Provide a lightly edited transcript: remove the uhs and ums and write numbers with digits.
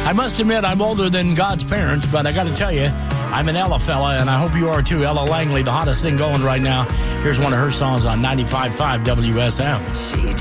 I must admit, I'm older than God's parents, but I got to tell you, I'm an Ella fella, and I hope you are too. Ella Langley, the hottest thing going right now. Here's one of her songs on 95.5 WSM.